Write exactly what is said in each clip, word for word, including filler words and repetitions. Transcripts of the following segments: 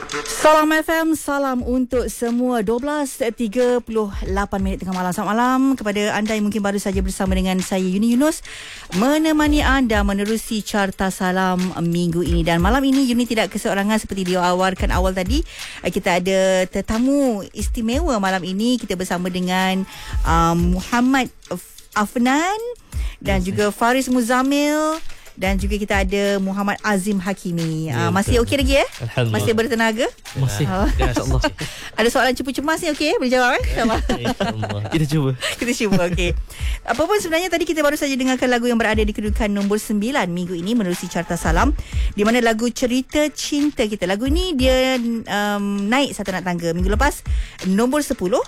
Salam F M, salam untuk semua. Dua belas tiga puluh lapan minit tengah malam. Selamat malam kepada anda yang mungkin baru saja bersama dengan saya Yuni Yunus, menemani anda menerusi Carta Salam minggu ini. Dan malam ini Yuni tidak keseorangan seperti diwawarkan awal tadi. Kita ada tetamu istimewa malam ini. Kita bersama dengan um, Muhammad Afnan dan juga Faris Muzamil. Dan juga kita ada Muhammad Azim Hakimi. Ya, uh, masih okey lagi eh? Masih bertenaga? Masih. Uh, InsyaAllah. Ada soalan cepu-cemas ni okey? Boleh jawab eh? InsyaAllah. Kita cuba. Kita cuba, okey. Apa pun sebenarnya tadi kita baru saja dengarkan lagu yang berada di kedudukan nombor sembilan minggu ini menerusi Carta Salam, di mana lagu Cerita Cinta Kita. Lagu ini dia um, naik satu anak tangga. Minggu lepas nombor sepuluh.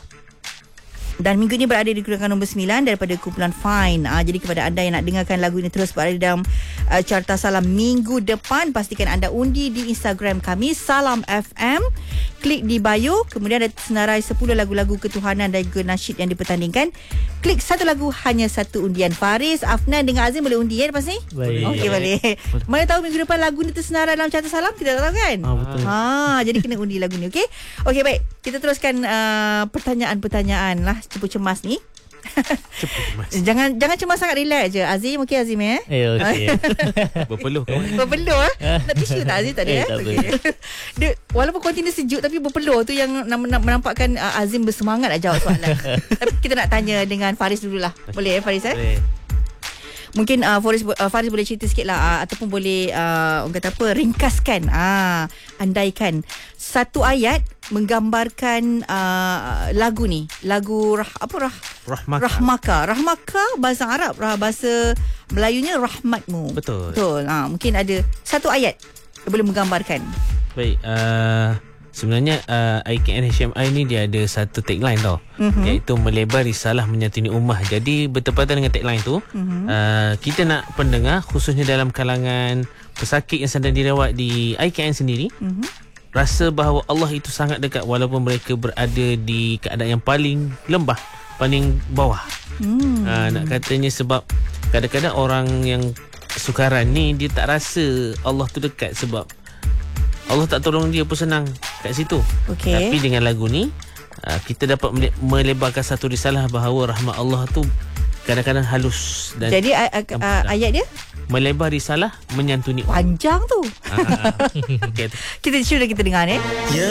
Dan minggu ini berada di kedudukan nombor sembilan daripada kumpulan Fine. Uh, jadi kepada anda yang nak dengarkan lagu ini terus berada dalam uh, Carta Salam minggu depan, pastikan anda undi di Instagram kami Salam F M. Klik di bio, kemudian ada senarai sepuluh lagu-lagu ketuhanan dan juga nasyid yang dipertandingkan. Klik satu lagu, hanya satu undian. Faris, Afnan dengan Azim boleh undi ya lepas ni? Boleh. Okey, boleh. Mana tahu minggu depan lagu ni tersenarai dalam Carta Salam, kita tak tahu kan? Ah, betul. Ha, jadi kena undi lagu ni, okey? Okey, baik. Kita teruskan uh, pertanyaan-pertanyaan lah cepu cemas ni. Cepu cemas. Jangan jangan cemas sangat, relax je. Azim, okey Azim eh? Eh, okey. Berpeluh kawan. Berpeluh eh? Nak tisu tak Azim? Tak ada Eh, eh? tak Okay. Dia, walaupun kontinu sejuk tapi berpeluh tu yang nam- nam- menampakkan uh, Azim bersemangat nak jawab soalan. Tapi kita nak tanya dengan Faris dululah. Boleh eh Faris eh? Boleh. Mungkin uh, Faris, uh, Faris boleh cerita sikit lah uh, ataupun boleh uh, orang kata apa, ringkaskan, uh, andaikan satu ayat menggambarkan uh, lagu ni, lagu rah, apa rah, Rahmaka. Rahmaka. Rahmaka bahasa Arab, rah, bahasa Melayunya rahmatmu. Betul. Betul. Ha, mungkin ada satu ayat yang boleh menggambarkan. Baik, uh, sebenarnya uh, I K N H M I ni dia ada satu tagline tau, Mhm. iaitu melebar risalah menyantuni ummah. Jadi bertepatan dengan tagline tu, Mhm. uh, kita nak pendengar khususnya dalam kalangan pesakit yang sedang dirawat di I K N sendiri, Mhm. rasa bahawa Allah itu sangat dekat walaupun mereka berada di keadaan yang paling lembah, paling bawah. Hmm. Uh, nak katanya sebab kadang-kadang orang yang sukaran ni dia tak rasa Allah tu dekat sebab Allah tak tolong dia pun senang kat situ. Okey. Tapi dengan lagu ni uh, kita dapat mele- melebarkan satu risalah bahawa rahmat Allah tu kadang-kadang halus dan Jadi uh, uh, uh, ayat dia melebar risalah menyantuni. panjang tu. Ah, okay. Kita sudah kita dengar eh.